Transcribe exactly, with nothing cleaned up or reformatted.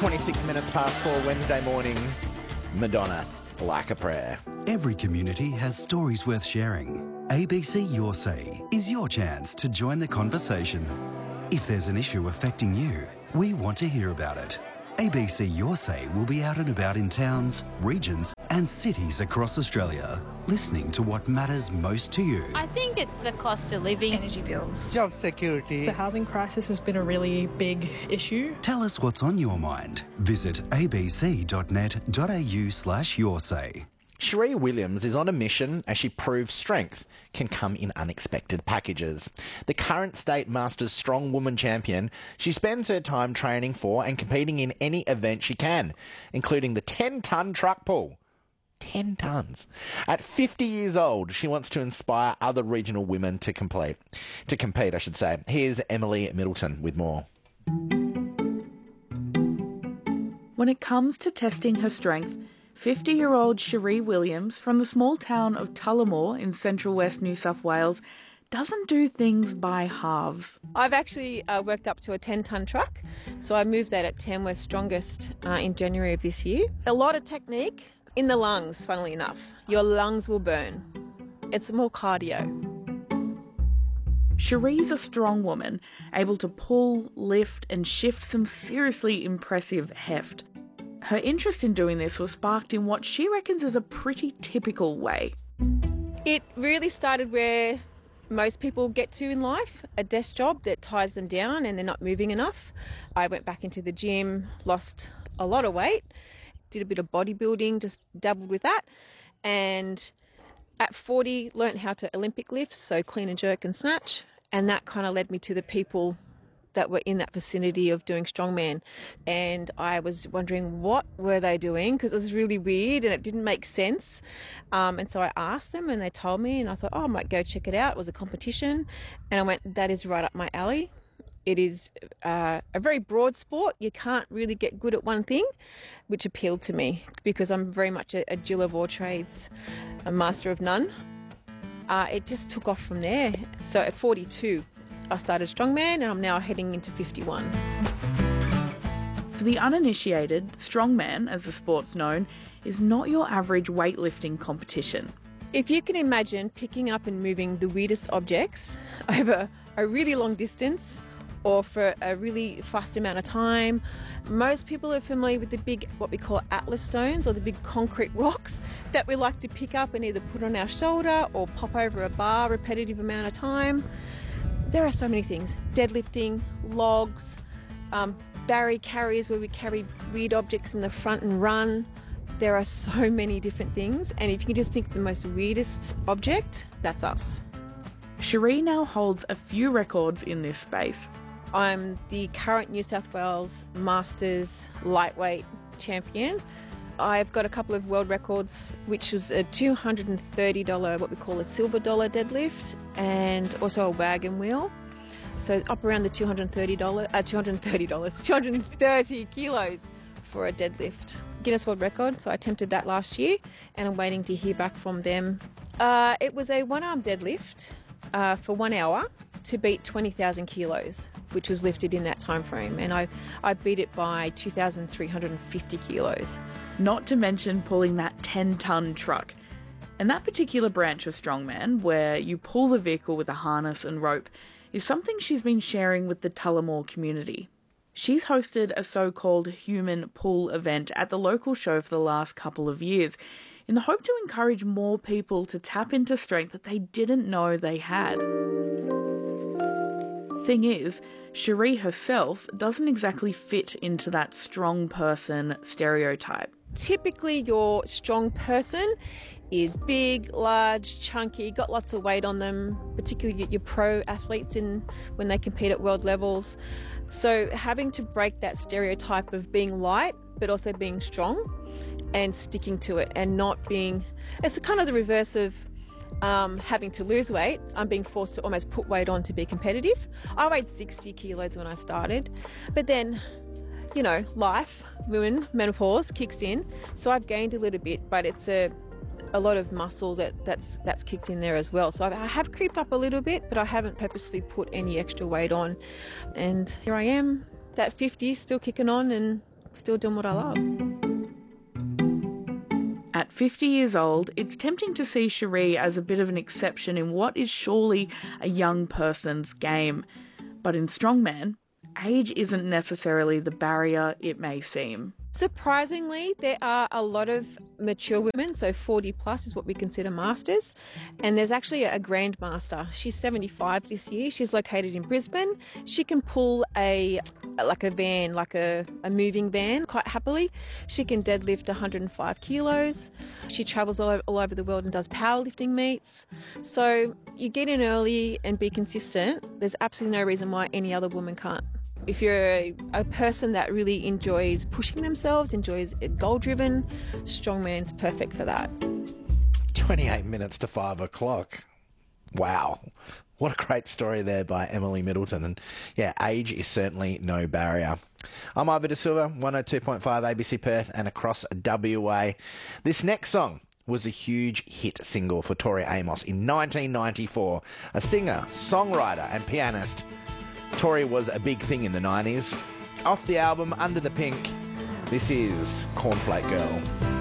twenty-six minutes past four Wednesday morning. Madonna, Like a Prayer. Every community has stories worth sharing. A B C Your Say is your chance to join the conversation. If there's an issue affecting you, we want to hear about it. A B C Your Say will be out and about in towns, regions and cities across Australia, listening to what matters most to you. I think it's the cost of living. Energy bills. Job security. The housing crisis has been a really big issue. Tell us what's on your mind. Visit abc.net.au slash your say. Cherie Williams is on a mission as she proves strength can come in unexpected packages. The current state Masters Strong Woman champion, she spends her time training for and competing in any event she can, including the ten-tonne truck pull. ten tonnes. At fifty years old, she wants to inspire other regional women to complete, to compete, I should say. Here's Emily Middleton with more. When it comes to testing her strength, fifty-year-old Cherie Williams from the small town of Tullamore in central west New South Wales doesn't do things by halves. I've actually uh, worked up to a ten-tonne truck, so I moved that at Tamworth Strongest uh, in January of this year. A lot of technique in the lungs, funnily enough. Your lungs will burn. It's more cardio. Cherie's a strong woman, able to pull, lift and shift some seriously impressive heft. Her interest in doing this was sparked in what she reckons is a pretty typical way. It really started where most people get to in life, a desk job that ties them down and they're not moving enough. I went back into the gym, lost a lot of weight, did a bit of bodybuilding, just dabbled with that, and at forty learnt how to Olympic lift, so clean and jerk and snatch, and that kind of led me to the people that were in that vicinity of doing strongman. And I was wondering what were they doing, because it was really weird and it didn't make sense. Um, and so I asked them and they told me, and I thought, oh, I might go check it out. It was a competition. And I went, that is right up my alley. It is uh, a very broad sport. You can't really get good at one thing, which appealed to me because I'm very much a, a Jill of all trades, a master of none. Uh, it just took off from there. So at forty-two, I started strongman and I'm now heading into fifty-one. For the uninitiated, strongman, as the sport's known, is not your average weightlifting competition. If you can imagine picking up and moving the weirdest objects over a really long distance or for a really fast amount of time, most people are familiar with the big, what we call atlas stones, or the big concrete rocks that we like to pick up and either put on our shoulder or pop over a bar a repetitive amount of time. There are so many things. Deadlifting, logs, um, barry carriers where we carry weird objects in the front and run. There are so many different things, and if you can just think the most weirdest object, that's us. Cherie now holds a few records in this space. I'm the current New South Wales Masters lightweight champion. I've got a couple of world records, which was a two hundred thirty dollars, what we call a silver dollar deadlift, and also a wagon wheel. So up around the two hundred thirty dollars, uh, two hundred thirty dollars, two hundred thirty kilos for a deadlift. Guinness World Record, so I attempted that last year, and I'm waiting to hear back from them. Uh, it was a one-arm deadlift uh, for one hour to beat twenty thousand kilos, which was lifted in that time frame, and I, I beat it by two thousand three hundred fifty kilos. Not to mention pulling that ten-tonne truck. And that particular branch of strongman, where you pull the vehicle with a harness and rope, is something she's been sharing with the Tullamore community. She's hosted a so-called human pull event at the local show for the last couple of years, in the hope to encourage more people to tap into strength that they didn't know they had. Thing is, Cherie herself doesn't exactly fit into that strong person stereotype. Typically, your strong person is big, large, chunky, got lots of weight on them, particularly your pro athletes in when they compete at world levels. So having to break that stereotype of being light, but also being strong and sticking to it and not being... It's kind of the reverse of um, having to lose weight. I'm being forced to almost put weight on to be competitive. I weighed sixty kilos when I started, but then, you know, life, women, menopause kicks in. So I've gained a little bit, but it's a a lot of muscle that, that's that's kicked in there as well. So I have creeped up a little bit, but I haven't purposely put any extra weight on. And here I am, that fifty, still kicking on and still doing what I love. At fifty years old, it's tempting to see Cherie as a bit of an exception in what is surely a young person's game. But in strongman, age isn't necessarily the barrier it may seem. Surprisingly, there are a lot of mature women, so forty plus is what we consider masters, and there's actually a grandmaster. She's seventy-five this year. She's located in Brisbane. She can pull a like a van, like a, a moving van quite happily. She can deadlift one hundred five kilos. She travels all over, all over the world and does powerlifting meets. So you get in early and be consistent. There's absolutely no reason why any other woman can't. If you're a, a person that really enjoys pushing themselves, enjoys goal-driven, strongman's perfect for that. twenty-eight minutes to five o'clock. Wow. What a great story there by Emily Middleton. And yeah, age is certainly no barrier. I'm Ivor De Silva, one oh two point five A B C Perth and across W A. This next song was a huge hit single for Tori Amos in nineteen ninety-four. A singer, songwriter and pianist, Tori was a big thing in the nineties. Off the album Under the Pink, this is Cornflake Girl.